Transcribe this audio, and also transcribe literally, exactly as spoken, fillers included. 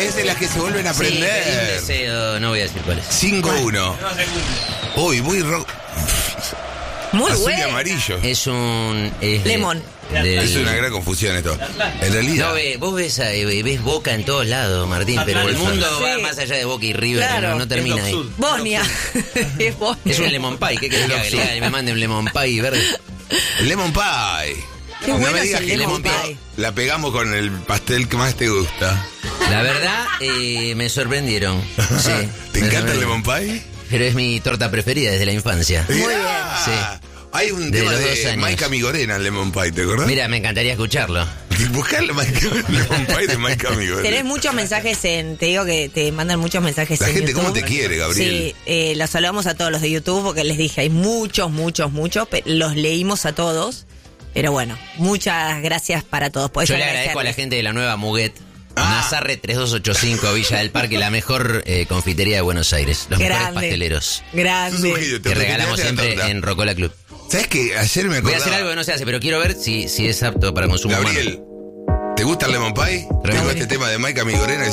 es de las que se vuelven a Sí, pedí un aprender. deseo, no voy a decir cuál es. cinco uno. Uy, muy rock. Muy Azul y bueno. amarillo. Es un... Es de- Lemon. del- Es una gran confusión esto. En realidad. No, ve, vos ves, a- eh, ves Boca en todos lados, Martín, pero el mundo va Sí. más allá de Boca y River, Claro. no, no termina ahí. Bosnia. Es Bosnia. Es un lemon pie, ¿qué querés que haga? Que le haga- me mande un lemon pie verde. El lemon pie. Qué no bueno me es digas el que lemon lemon pie pie. la pegamos con el pastel que más te gusta. La verdad, eh, me sorprendieron. Sí, ¿Te me encanta el sorprendieron. lemon pie? Pero es mi torta preferida desde la infancia. Muy bien. Sí. Hay un De tema los de dos años. Maika Migorena, el lemon pie, ¿te acordás? Mira, me encantaría escucharlo. Buscar el lemon pie de Maika Migorena. Tenés muchos mensajes en... Te digo que te mandan muchos mensajes La en gente, YouTube. ¿cómo te quiere, Gabriel? Sí, eh, los saludamos a todos los de YouTube porque les dije, hay muchos, muchos, muchos. pe- Los leímos a todos. Pero bueno, muchas gracias para todos. Podés Yo le agradezco a la agradecerles. gente de la nueva Muguet. Ah. Nazarre tres dos ocho cinco, Villa del Parque, la mejor eh, confitería de Buenos Aires. Los mejores Grande. pasteleros. Sos un Grande. genio, te Que regalamos retiraste la siempre torta. en Rocola Club. ¿Sabes qué? Ayer me Voy a acordaba. hacer algo que no se hace, pero quiero ver si, si es apto para consumo humano. Gabriel, ¿te gusta el lemon pie? Tengo Re este bueno. tema de Maika Migorena.